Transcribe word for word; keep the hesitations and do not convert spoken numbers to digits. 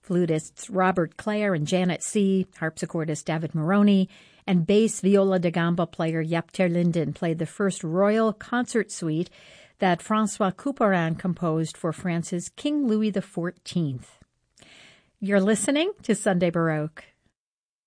Flutists Robert Clare and Janet C., harpsichordist David Moroni, and bass viola da gamba player Jaap ter Linden played the first royal concert suite that François Couperin composed for France's King Louis the fourteenth. You're listening to Sunday Baroque.